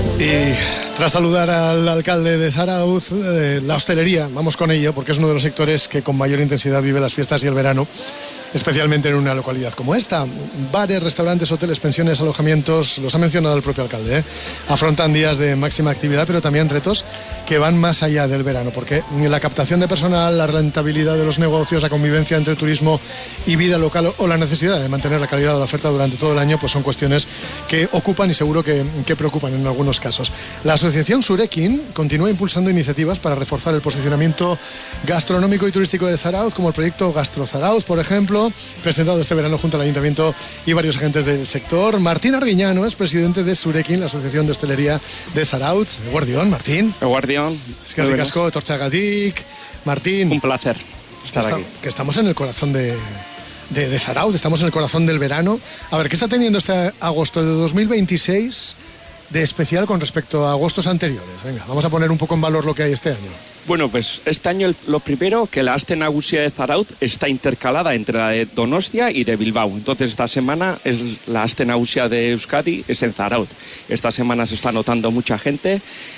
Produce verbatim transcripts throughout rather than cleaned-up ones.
Y tras saludar al alcalde de Zarautz, eh, la hostelería, vamos con ello, porque es uno de los sectores que con mayor intensidad vive las fiestas y el verano, especialmente en una localidad como esta. Bares, restaurantes, hoteles, pensiones, alojamientos, los ha mencionado el propio alcalde, ¿eh? Afrontan días de máxima actividad, pero también retos que van más allá del verano, porque la captación de personal, la rentabilidad de los negocios, la convivencia entre turismo y vida local o la necesidad de mantener la calidad de la oferta durante todo el año, pues son cuestiones que ocupan y seguro que, que preocupan en algunos casos. La asociación Surekin continúa impulsando iniciativas para reforzar el posicionamiento gastronómico y turístico de Zarautz, como el proyecto Gastro Zarautz, por ejemplo, presentado este verano junto al Ayuntamiento y varios agentes del sector. Martín Arguiñano es presidente de Surekin, la Asociación de Hostelería de Zarautz. Eguardión, Martín. Eguardión. Es que ricasco, torchagatik. Martín. Un placer estar está, aquí. Que estamos en el corazón de, de, de Zarautz, estamos en el corazón del verano. A ver, ¿qué está teniendo este agosto de dos mil veintiséis de especial con respecto a agostos anteriores? Venga, vamos a poner un poco en valor lo que hay este año. Bueno, pues este año el, lo primero, que la Aste Nagusia de Zarautz está intercalada entre la de Donostia y de Bilbao. Entonces esta semana es la Aste Nagusia de Euskadi, es en Zarautz. Esta semana se está notando mucha gente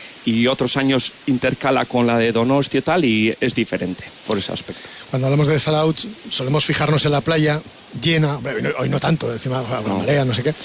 y otros años intercala con la de Donostia y tal, y es diferente por ese aspecto. Cuando hablamos de Zarautz solemos fijarnos en la playa llena, hoy no tanto, encima la no. marea, no sé qué,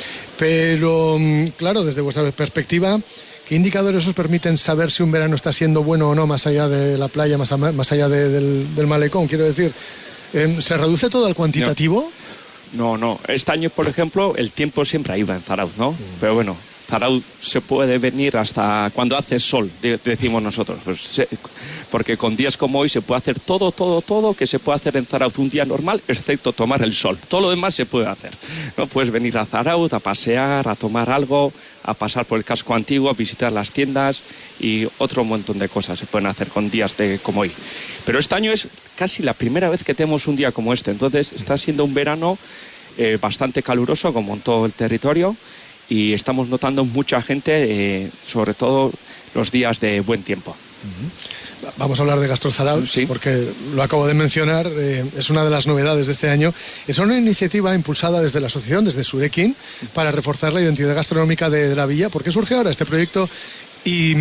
pero claro, desde vuestra perspectiva, ¿qué indicadores os permiten saber si un verano está siendo bueno o no más allá de la playa, más, a, más allá de, del, del malecón? Quiero decir, ¿se reduce todo al cuantitativo? No, no, no. Este año, por ejemplo, el tiempo siempre iba en Zarautz, ¿no? Mm. Pero bueno, Zarautz se puede venir hasta cuando hace sol, decimos nosotros, pues se, porque con días como hoy se puede hacer todo, todo, todo que se puede hacer en Zarautz un día normal, excepto tomar el sol. Todo lo demás se puede hacer. No puedes venir a Zarautz a pasear, a tomar algo, a pasar por el casco antiguo, a visitar las tiendas y otro montón de cosas se pueden hacer con días de, como hoy. Pero este año es casi la primera vez que tenemos un día como este, entonces está siendo un verano eh, bastante caluroso como en todo el territorio. Y estamos notando mucha gente, eh, sobre todo los días de buen tiempo. Uh-huh. Vamos a hablar de Gastro Zarautz, sí, porque lo acabo de mencionar, eh, es una de las novedades de este año. Es una iniciativa impulsada desde la asociación, desde Surekin, para reforzar la identidad gastronómica de, de la villa. ¿Por qué surge ahora este proyecto y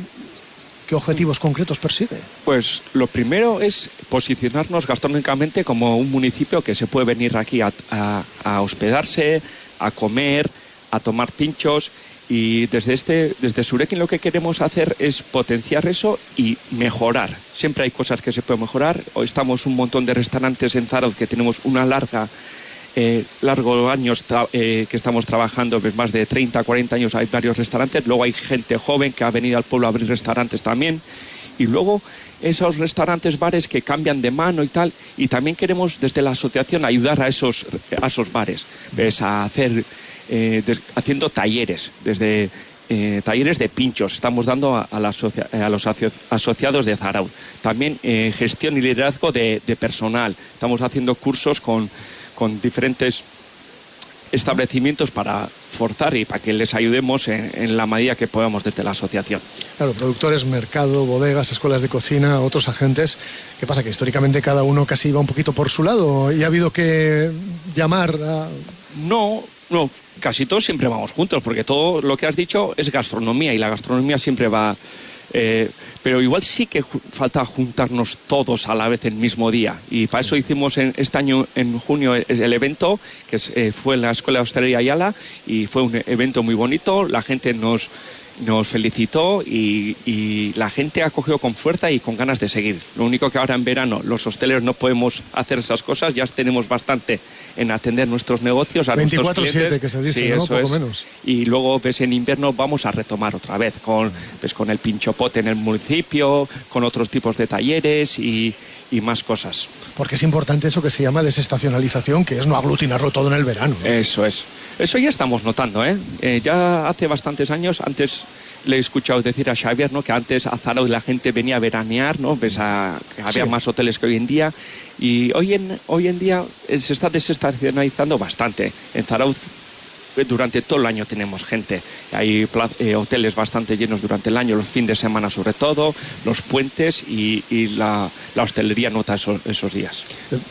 qué objetivos concretos persigue? Pues lo primero es posicionarnos gastronómicamente como un municipio que se puede venir aquí a, a, a hospedarse, a comer, a tomar pinchos, y desde este desde Surekin lo que queremos hacer es potenciar eso y mejorar. Siempre hay cosas que se pueden mejorar. Hoy estamos un montón de restaurantes en Zarautz que tenemos una larga eh, largos años tra- eh, que estamos trabajando, pues más de treinta, cuarenta años hay varios restaurantes. Luego hay gente joven que ha venido al pueblo a abrir restaurantes también, y luego esos restaurantes, bares que cambian de mano y tal, y también queremos desde la asociación ayudar a esos, a esos bares, pues, a hacer Eh, de, haciendo talleres, desde eh, talleres de pinchos, estamos dando a, a, la asocia, a los aso, asociados de Zarautz. También eh, gestión y liderazgo de, de personal. Estamos haciendo cursos con, con diferentes establecimientos para forzar y para que les ayudemos en, en la medida que podamos desde la asociación. Claro, productores, mercado, bodegas, escuelas de cocina, otros agentes. ¿Qué pasa? Que históricamente cada uno casi iba un poquito por su lado y ha habido que llamar a... No, no, casi todos siempre vamos juntos, porque todo lo que has dicho es gastronomía y la gastronomía siempre va... Eh, pero igual sí que ju- falta juntarnos todos a la vez el mismo día, y para sí. eso hicimos en, este año en junio el, el evento que es, eh, fue en la Escuela de Hostelería Ayala, y fue un evento muy bonito. La gente nos, nos felicitó y, y la gente acogió con fuerza y con ganas de seguir. Lo único que ahora en verano los hosteleros no podemos hacer esas cosas, ya tenemos bastante en atender nuestros negocios a veinticuatro nuestros clientes. siete que se dice, sí, ¿no? Eso Poco es. menos. Y luego pues, en invierno vamos a retomar otra vez con, pues, con el pinchopote en el municipio, con otros tipos de talleres y, y más cosas. Porque es importante eso que se llama desestacionalización, que es no aglutinarlo todo en el verano, ¿no? Eso es. Eso ya estamos notando, ¿eh? Eh, ya hace bastantes años, antes le he escuchado decir a Xavier, ¿no?, que antes a Zarautz la gente venía a veranear, ¿no? Pues a, que había sí. más hoteles que hoy en día, y hoy en, hoy en día se está desestacionalizando bastante. En Zarautz durante todo el año tenemos gente. Hay eh, hoteles bastante llenos durante el año, los fines de semana sobre todo, los puentes, y, y la, la hostelería nota esos, esos días.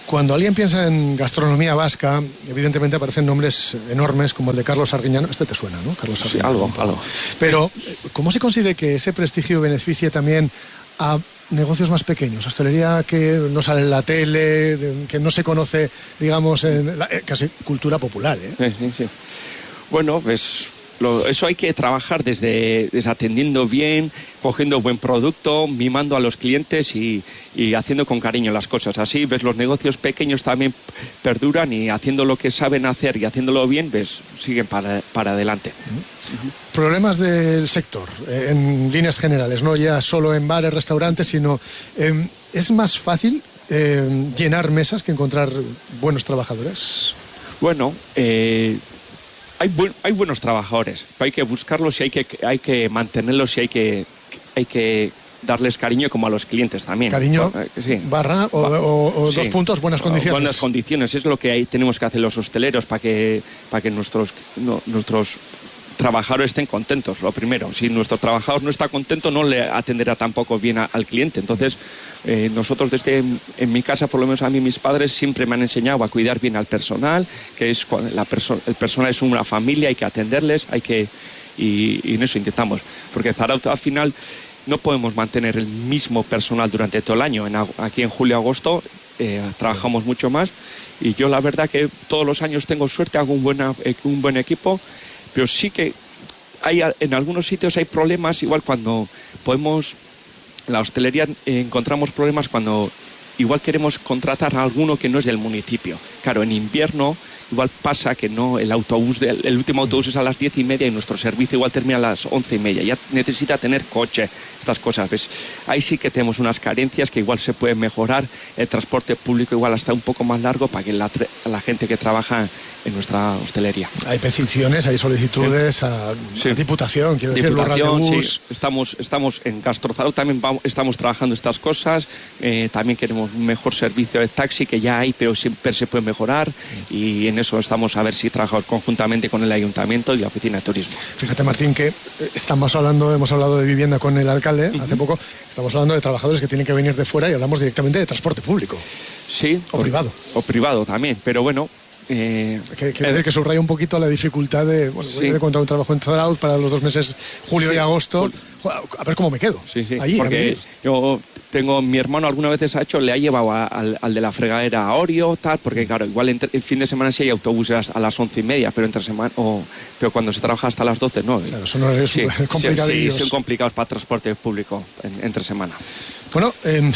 Cuando alguien piensa en gastronomía vasca, evidentemente aparecen nombres enormes como el de Carlos Arguiñano. Este te suena, ¿no? Carlos Arguiñano. Sí, algo, algo. Pero, ¿cómo se consigue que ese prestigio beneficie también a negocios más pequeños? Hostelería que no sale en la tele, de, que no se conoce, digamos, en la, eh, casi cultura popular, ¿eh? Sí, sí, sí. Bueno, pues... Lo, eso hay que trabajar desde, desde atendiendo bien, cogiendo buen producto, mimando a los clientes y, y haciendo con cariño las cosas. Así, ves, los negocios pequeños también perduran y haciendo lo que saben hacer y haciéndolo bien, ves, siguen para, para adelante. Uh-huh. Problemas del sector, eh, en líneas generales, no ya solo en bares, restaurantes, sino eh, ¿es más fácil eh, llenar mesas que encontrar buenos trabajadores? Bueno, eh... Hay, bu- hay buenos trabajadores, pero hay que buscarlos y hay que, hay que mantenerlos y hay que, hay que darles cariño como a los clientes también. Cariño, bueno, eh, sí. barra o, o, o sí. dos puntos, buenas condiciones. Buenas condiciones, es lo que hay, tenemos que hacer los hosteleros para que, para que nuestros, no, nuestros trabajadores estén contentos, lo primero. Si nuestro trabajador no está contento, no le atenderá tampoco bien a, al cliente. Entonces, eh, nosotros desde en mi casa, por lo menos a mí, mis padres siempre me han enseñado a cuidar bien al personal, que es la perso- el personal es una familia, hay que atenderles, hay que y, y en eso intentamos. Porque Zarauz, al final, no podemos mantener el mismo personal durante todo el año. En, aquí en julio-agosto eh, trabajamos mucho más y yo la verdad que todos los años tengo suerte, hago un, buena, un buen equipo. Pero sí que hay, en algunos sitios hay problemas, igual cuando podemos, en la hostelería eh, encontramos problemas cuando igual queremos contratar a alguno que no es del municipio. Claro, en invierno igual pasa que no, el autobús, de, el último autobús es a las diez y media y nuestro servicio igual termina a las once y media. Ya necesita tener coche, estas cosas. ¿Ves? Ahí sí que tenemos unas carencias que igual se pueden mejorar. El transporte público igual está un poco más largo para que la, la gente que trabaja en nuestra hostelería. Hay peticiones, hay solicitudes a, sí. a Diputación, quiero decir, Diputación, los sí. Estamos, estamos en Gastro Zarauz, también vamos, estamos trabajando estas cosas. Eh, también queremos un mejor servicio de taxi, que ya hay, pero siempre se puede mejorar. Y en eso estamos a ver si trabajamos conjuntamente con el Ayuntamiento y la Oficina de Turismo. Fíjate, Martín, que estamos hablando, hemos hablado de vivienda con el alcalde uh-huh. hace poco, estamos hablando de trabajadores que tienen que venir de fuera y hablamos directamente de transporte público. Sí. O, o privado. O privado también, pero bueno... Eh, que, que, eh, que subraya un poquito la dificultad de, bueno, sí. de encontrar un trabajo en Zarauz para los dos meses, julio sí. y agosto. A ver cómo me quedo. Sí, sí. Ahí, porque yo tengo, mi hermano algunas veces ha hecho, le ha llevado a, al, al de la fregadera a Orio, tal, porque claro, igual entre, el fin de semana sí hay autobuses a las once y media, pero entre semana, o, pero cuando se trabaja hasta las doce, no. Claro, son horarios sí, complicados. Sí, sí, son complicados para transporte público en, entre semana. Bueno, eh,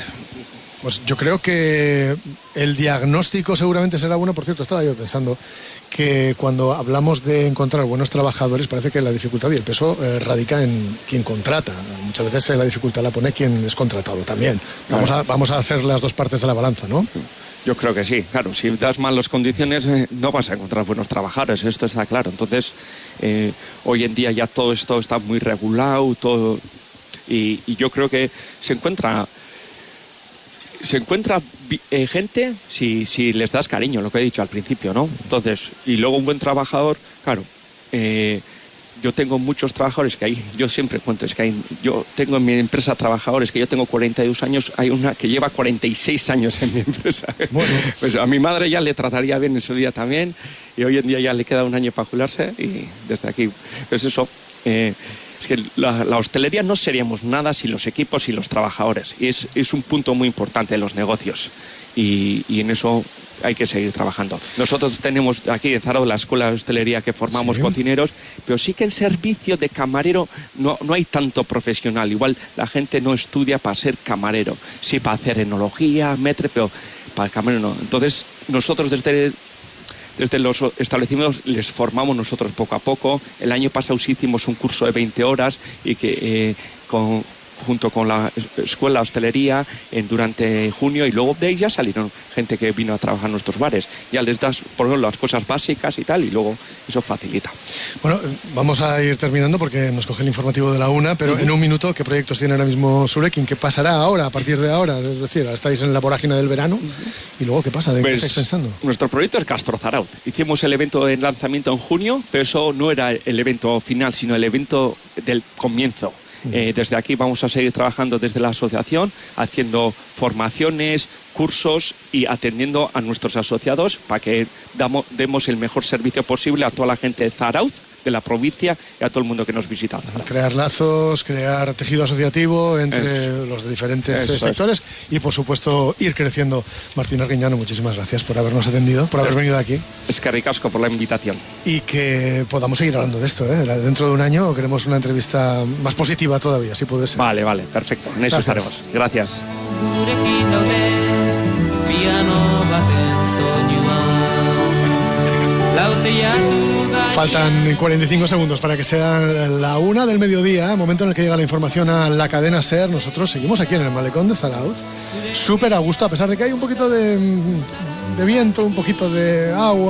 pues yo creo que el diagnóstico seguramente será bueno. Por cierto, estaba yo pensando que cuando hablamos de encontrar buenos trabajadores parece que la dificultad y el peso eh, radica en quien contrata. Muchas veces eh, la dificultad la pone quien es contratado también. Vamos a, vamos a hacer las dos partes de la balanza, ¿no? Yo creo que sí, claro. Si das mal las condiciones eh, no vas a encontrar buenos trabajadores, esto está claro. Entonces, eh, hoy en día ya todo esto está muy regulado, todo, y, y yo creo que se encuentra... Se encuentra eh, gente si, si les das cariño, lo que he dicho al principio, ¿no? Entonces, y luego un buen trabajador, claro, eh, yo tengo muchos trabajadores que hay, yo siempre cuento, es que hay, yo tengo en mi empresa trabajadores que yo tengo cuarenta y dos años, hay una que lleva cuarenta y seis años en mi empresa. Bueno, pues a mi madre ya le trataría bien en su día también, y hoy en día ya le queda un año para jubilarse, y desde aquí, pues eso... Eh, Es que la, la hostelería no seríamos nada sin los equipos y los trabajadores. Y es, es un punto muy importante de los negocios. Y, y en eso hay que seguir trabajando. Nosotros tenemos aquí en Zarauz la escuela de hostelería que formamos ¿sí? cocineros, pero sí que en servicio de camarero no, no hay tanto profesional. Igual la gente no estudia para ser camarero. Sí, para hacer enología, metre, pero para el camarero no. Entonces, nosotros desde... Desde los establecimientos les formamos nosotros poco a poco. El año pasado sí hicimos un curso de veinte horas y que eh, con, junto con la escuela de hostelería en, durante junio, y luego de ahí ya salieron gente que vino a trabajar en nuestros bares. Ya les das por ejemplo las cosas básicas y tal, y luego eso facilita. Bueno, vamos a ir terminando porque nos coge el informativo de la una, pero uh-huh. en un minuto, ¿qué proyectos tiene ahora mismo Surekin? ¿Qué pasará ahora, a partir de ahora? Es decir, estáis en la vorágine del verano, uh-huh. y luego ¿qué pasa? ¿De pues, qué estáis pensando? Nuestro proyecto es Gastro Zarauz. Hicimos el evento de lanzamiento en junio, pero eso no era el evento final, sino el evento del comienzo. Eh, desde aquí vamos a seguir trabajando desde la asociación, haciendo formaciones, cursos y atendiendo a nuestros asociados para que damos, demos el mejor servicio posible a toda la gente de Zarauz, de la provincia y a todo el mundo que nos visita. Crear lazos, crear tejido asociativo entre es, los diferentes Eso sectores es. y, por supuesto, ir creciendo. Martín Arguiñano, muchísimas gracias por habernos atendido, por haber es, venido aquí. Es que ricasco por la invitación. Y que podamos seguir hablando de esto, ¿eh? Dentro de un año queremos una entrevista más positiva todavía, si puede ser. Vale, vale, perfecto. En eso gracias. estaremos. Gracias. Faltan cuarenta y cinco segundos para que sea la una del mediodía, momento en el que llega la información a la cadena SER. Nosotros seguimos aquí en el malecón de Zarauz, súper a gusto, a pesar de que hay un poquito de, de viento, un poquito de agua.